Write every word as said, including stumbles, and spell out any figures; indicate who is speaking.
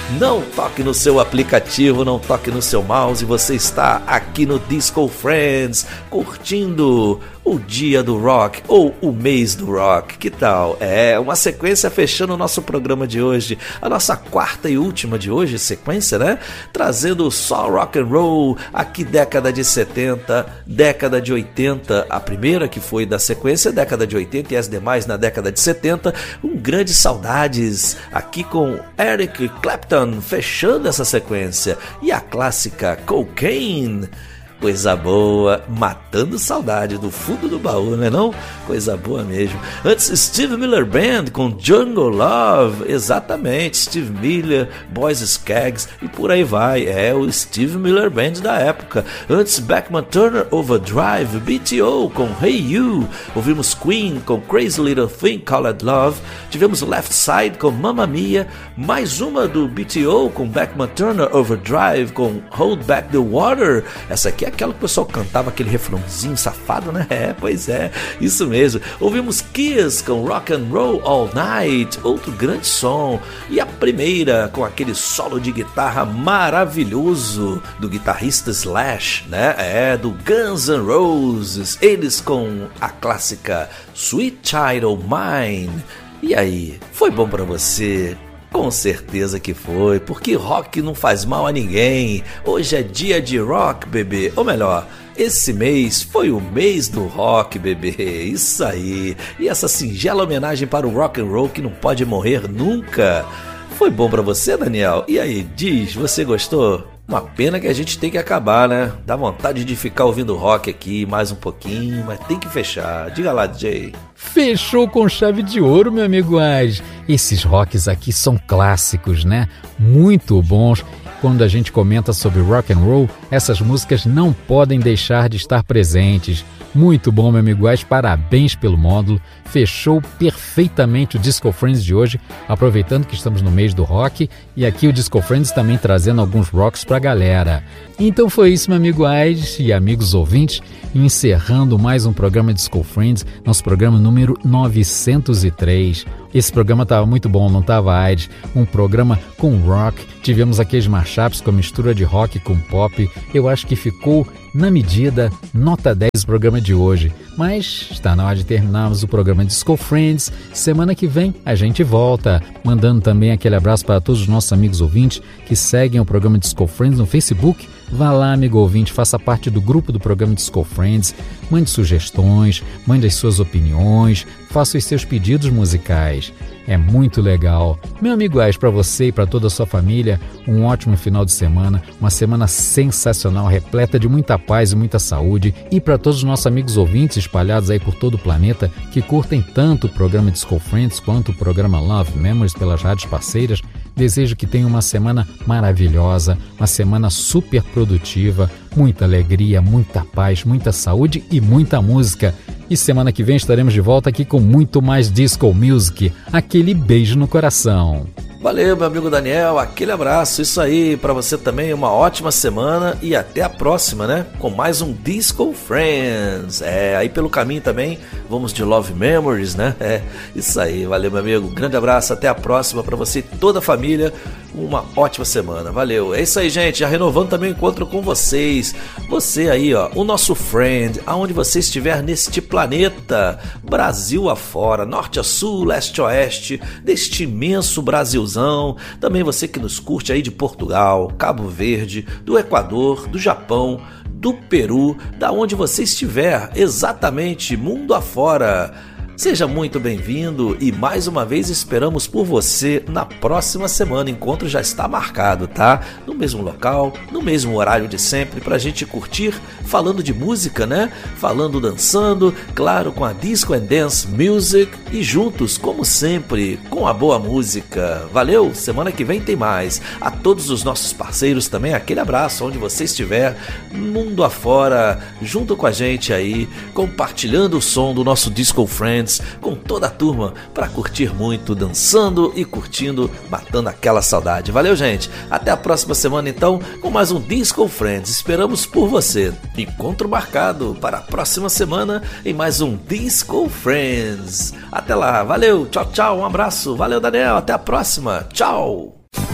Speaker 1: Não toque no seu aplicativo, não toque no seu mouse, você está aqui no Disco Friends, curtindo o dia do rock ou o mês do rock, que tal? É uma sequência fechando o nosso programa de hoje, a nossa quarta e última de hoje, sequência, né? Trazendo só rock and roll, aqui década de setenta, década de oitenta, a primeira que foi da sequência, década de oitenta e as demais na década de setenta, um grande saudades aqui com Eric Clapton fechando essa sequência e a clássica Cocaine. Coisa boa, matando saudade do fundo do baú, não é não? Coisa boa mesmo. Antes, Steve Miller Band com Jungle Love, exatamente, Steve Miller, Boys Skaggs e por aí vai, é o Steve Miller Band da época. Antes, Beckman Turner Overdrive, B T O com Hey You, ouvimos Queen com Crazy Little Thing Called Love, tivemos Left Side com Mamma Mia, mais uma do B T O com Beckman Turner Overdrive com Hold Back the Water, essa aqui é aquela que o pessoal cantava aquele refrãozinho safado, né? É, pois é, isso mesmo. Ouvimos Kiss com Rock and Roll All Night, outro grande som. E a primeira com aquele solo de guitarra maravilhoso do guitarrista Slash, né? É, do Guns N' Roses. Eles com a clássica Sweet Child O' Mine. E aí, foi bom pra você? Com certeza que foi, porque rock não faz mal a ninguém. Hoje é dia de rock, bebê. Ou melhor, esse mês foi o mês do rock, bebê. Isso aí. E essa singela homenagem para o rock and roll que não pode morrer nunca. Foi bom pra você, Daniel? E aí, diz, você gostou? Uma pena que a gente tem que acabar, né? Dá vontade de ficar ouvindo rock aqui mais um pouquinho, mas tem que fechar. Diga lá, D J.
Speaker 2: Fechou com chave de ouro, meu amigo Ais. Esses rocks aqui são clássicos, né? Muito bons. Quando a gente comenta sobre rock and roll, essas músicas não podem deixar de estar presentes. Muito bom, meu amigo Ais, parabéns pelo módulo. Fechou perfeitamente o Disco Friends de hoje, aproveitando que estamos no mês do rock, e aqui o Disco Friends também trazendo alguns rocks pra galera. Então foi isso, meu amigo Ais e amigos ouvintes, encerrando mais um programa Disco Friends, nosso programa número novecentos e três. Esse programa estava muito bom, não estava, Aides? Um programa com rock, tivemos aqueles mashups com mistura de rock com pop. Eu acho que ficou na medida, nota dez o programa de hoje. Mas está na hora de terminarmos o programa Disco Friends. Semana que vem a gente volta, mandando também aquele abraço para todos os nossos amigos ouvintes que seguem o programa Disco Friends no Facebook. Vá lá, amigo ouvinte, faça parte do grupo do programa Disco Friends, mande sugestões, mande as suas opiniões, faça os seus pedidos musicais. É muito legal. Meu amigo Ais, para você e para toda a sua família, um ótimo final de semana, uma semana sensacional, repleta de muita paz e muita saúde. E para todos os nossos amigos ouvintes espalhados aí por todo o planeta, que curtem tanto o programa Disco Friends quanto o programa Love Memories pelas rádios parceiras, desejo que tenham uma semana maravilhosa, uma semana super produtiva, muita alegria, muita paz, muita saúde e muita música. E semana que vem estaremos de volta aqui com muito mais Disco Music. Aquele beijo no coração.
Speaker 1: Valeu, meu amigo Daniel, aquele abraço, isso aí, pra você também, uma ótima semana e até a próxima, né? Com mais um Disco Friends. É, aí pelo caminho também, vamos de Love Memories, né? É, isso aí, valeu, meu amigo, grande abraço, até a próxima pra você e toda a família, uma ótima semana, valeu. É isso aí, gente, já renovando também o encontro com vocês, você aí, ó, o nosso friend, aonde você estiver neste planeta, Brasil afora, norte a sul, leste a oeste, deste imenso Brasilzão. Também você que nos curte aí de Portugal, Cabo Verde, do Equador, do Japão, do Peru, da onde você estiver, exatamente, mundo afora. Seja muito bem-vindo e mais uma vez esperamos por você na próxima semana. O encontro já está marcado, tá? No mesmo local, no mesmo horário de sempre, pra gente curtir, falando de música, né? Falando, dançando, claro, com a Disco and Dance Music e juntos, como sempre, com a boa música. Valeu? Semana que vem tem mais. A todos os nossos parceiros também, aquele abraço onde você estiver, mundo afora, junto com a gente aí, compartilhando o som do nosso Disco Friends com toda a turma para curtir muito, dançando e curtindo, matando aquela saudade. Valeu, gente. Até a próxima semana, então, com mais um Disco Friends. Esperamos por você. Encontro marcado para a próxima semana em mais um Disco Friends. Até lá. Valeu. Tchau, tchau. Um abraço. Valeu, Daniel. Até a próxima. Tchau.